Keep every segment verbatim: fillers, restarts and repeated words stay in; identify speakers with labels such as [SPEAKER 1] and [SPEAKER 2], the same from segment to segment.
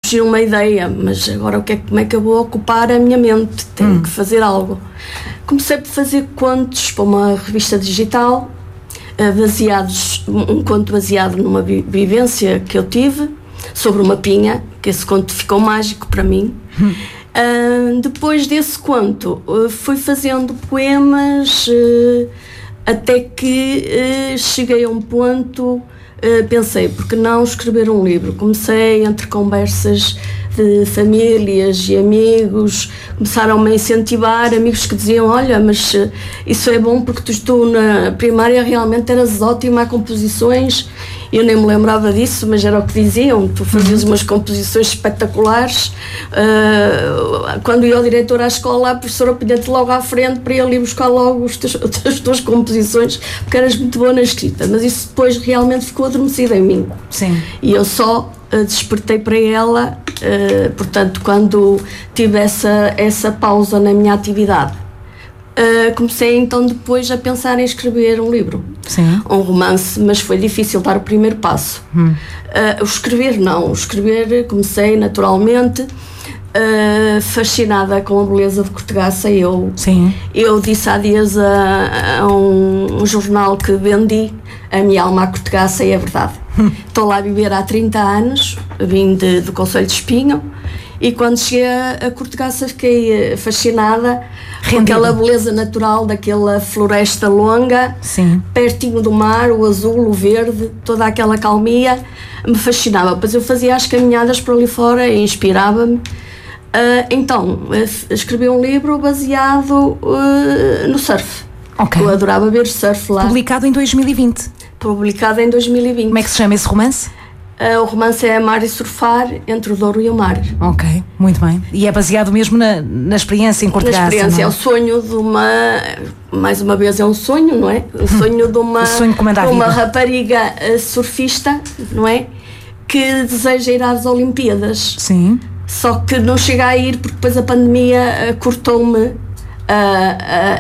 [SPEAKER 1] surgiu uma ideia, mas agora o que é, como é que eu vou ocupar a minha mente? Tenho hum. que fazer algo. Comecei por fazer contos para uma revista digital, baseados, um conto baseado numa vivência que eu tive, sobre uma pinha, que esse conto ficou mágico para mim. Hum. Uh, depois desse conto, uh, fui fazendo poemas, uh, até que uh, cheguei a um ponto. Uh, pensei, por que não escrever um livro? Comecei entre conversas de famílias e amigos, começaram-me a incentivar, amigos que diziam, olha, mas uh, isso é bom porque tu, tu na primária realmente eras ótima a composições. Eu nem me lembrava disso, mas era o que diziam, tu fazias umas composições espetaculares. Uh, quando ia o diretor à escola, a professora punha-te logo à frente para ele ir buscar logo os teus, as tuas composições, porque eras muito boa na escrita, mas isso depois realmente ficou adormecido em mim.
[SPEAKER 2] Sim. E
[SPEAKER 1] eu só uh, despertei para ela, uh, portanto, quando tive essa, essa pausa na minha atividade. Uh, comecei então depois a pensar em escrever um livro.
[SPEAKER 2] Sim.
[SPEAKER 1] Um romance, mas foi difícil dar o primeiro passo. Hum. Uh, o escrever não, o escrever comecei naturalmente, uh, fascinada com a beleza de Cortegaça. Eu,
[SPEAKER 2] Sim.
[SPEAKER 1] eu disse há dias a, a um, um jornal que vendi a minha alma à Cortegaça, e é verdade. Hum. Estou lá a viver há trinta anos, vim de, do Concelho de Espinho, e quando cheguei a, a Cortegaça fiquei fascinada com aquela beleza natural daquela floresta longa.
[SPEAKER 2] Sim.
[SPEAKER 1] Pertinho do mar, o azul, o verde, toda aquela calmia me fascinava. Pois eu fazia as caminhadas por ali fora e inspirava-me. Uh, então, escrevi um livro baseado uh, no surf.
[SPEAKER 2] Okay.
[SPEAKER 1] Eu adorava ver surf lá.
[SPEAKER 2] Publicado em dois mil e vinte.
[SPEAKER 1] Publicado em dois mil e vinte.
[SPEAKER 2] Como é que se chama esse romance?
[SPEAKER 1] Uh, o romance é Amar e Surfar, entre o Douro e o Mar.
[SPEAKER 2] Ok, muito bem. E é baseado mesmo na, na experiência em Cortegaça?
[SPEAKER 1] Na experiência,
[SPEAKER 2] não é?
[SPEAKER 1] É o sonho de uma... Mais uma vez é um sonho, não é? O sonho de uma,
[SPEAKER 2] sonho de
[SPEAKER 1] uma rapariga surfista, não é? Que deseja ir às Olimpíadas.
[SPEAKER 2] Sim.
[SPEAKER 1] Só que não chega a ir porque depois a pandemia cortou-me a, a,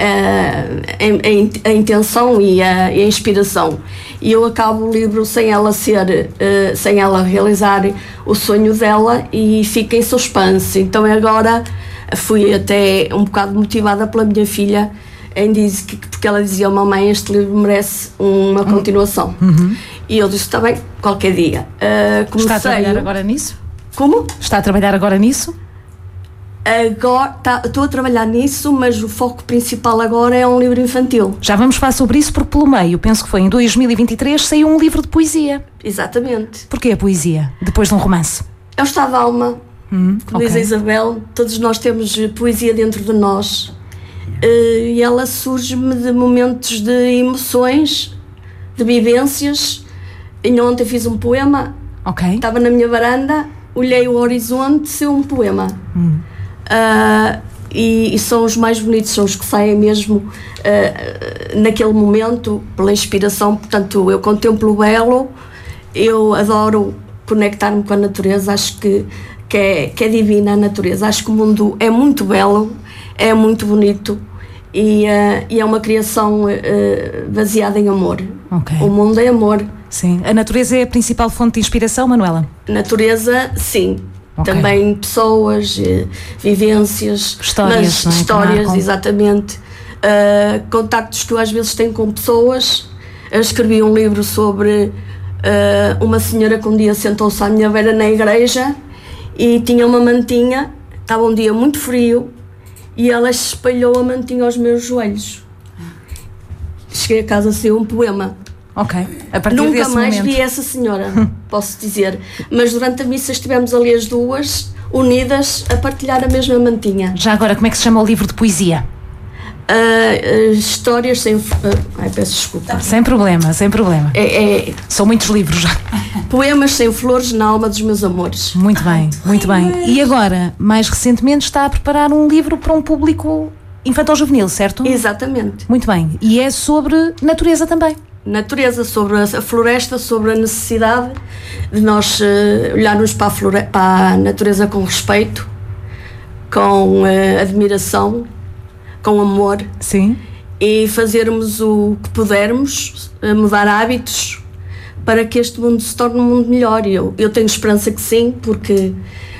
[SPEAKER 1] a, a, a intenção e a, e a inspiração. E eu acabo o livro sem ela ser, uh, sem ela realizar o sonho dela, e fica em suspense. Então agora fui até um bocado motivada pela minha filha, em diz, que, porque ela dizia, mamãe, este livro merece uma continuação.
[SPEAKER 2] Uhum.
[SPEAKER 1] E eu disse, está bem, qualquer dia. Uh, comecei...
[SPEAKER 2] Está a trabalhar agora nisso?
[SPEAKER 1] Como?
[SPEAKER 2] Está a trabalhar agora nisso?
[SPEAKER 1] Agora tá, estou a trabalhar nisso, mas o foco principal agora é um livro infantil.
[SPEAKER 2] Já vamos falar sobre isso, porque pelo meio, penso que foi em dois mil e vinte e três, saiu um livro de poesia.
[SPEAKER 1] Exatamente.
[SPEAKER 2] Porquê a poesia, depois de um romance?
[SPEAKER 1] É o estado de alma,
[SPEAKER 2] hum,
[SPEAKER 1] como diz a Isabel, todos nós temos poesia dentro de nós, e ela surge-me de momentos de emoções, de vivências. E ontem fiz um poema,
[SPEAKER 2] okay.
[SPEAKER 1] Estava na minha varanda, olhei o horizonte, saiu um poema.
[SPEAKER 2] Hum.
[SPEAKER 1] Uh, e, e são os mais bonitos, são os que saem mesmo uh, naquele momento, pela inspiração. Portanto, eu contemplo o belo, eu adoro conectar-me com a natureza, acho que, que, é, que é divina a natureza, acho que o mundo é muito belo, é muito bonito, e, uh, e é uma criação uh, baseada em amor.
[SPEAKER 2] Okay.
[SPEAKER 1] O mundo é amor.
[SPEAKER 2] Sim. A natureza é a principal fonte de inspiração, Manuela?
[SPEAKER 1] Natureza, sim.
[SPEAKER 2] Okay.
[SPEAKER 1] Também pessoas, vivências,
[SPEAKER 2] histórias,
[SPEAKER 1] mas,
[SPEAKER 2] não é?
[SPEAKER 1] histórias,
[SPEAKER 2] Com...
[SPEAKER 1] exatamente. Uh, contactos que eu às vezes tenho com pessoas. Eu escrevi um livro sobre uh, uma senhora que um dia sentou-se à minha beira na igreja e tinha uma mantinha, estava um dia muito frio, e ela espalhou a mantinha aos meus joelhos. Cheguei a casa, saiu um poema.
[SPEAKER 2] Ok. A partir
[SPEAKER 1] Nunca
[SPEAKER 2] desse
[SPEAKER 1] mais
[SPEAKER 2] momento...
[SPEAKER 1] vi essa senhora, posso dizer. Mas durante a missa estivemos ali as duas, unidas, a partilhar a mesma mantinha.
[SPEAKER 2] Já agora, como é que se chama o livro de poesia?
[SPEAKER 1] Uh, uh, histórias sem... Uh, ai, peço desculpa.
[SPEAKER 2] Sem problema, sem problema.
[SPEAKER 1] É, é,
[SPEAKER 2] São muitos livros.
[SPEAKER 1] Poemas sem flores na alma dos meus amores.
[SPEAKER 2] Muito bem, muito bem. E agora, mais recentemente, está a preparar um livro para um público infantil-juvenil, certo?
[SPEAKER 1] Exatamente.
[SPEAKER 2] Muito bem. E é sobre natureza também.
[SPEAKER 1] Natureza, sobre a floresta, sobre a necessidade de nós uh, olharmos para a, flore- para a natureza com respeito, com uh, admiração, com amor.
[SPEAKER 2] Sim.
[SPEAKER 1] E fazermos o que pudermos, uh, mudar hábitos para que este mundo se torne um mundo melhor. E eu, eu tenho esperança que sim, porque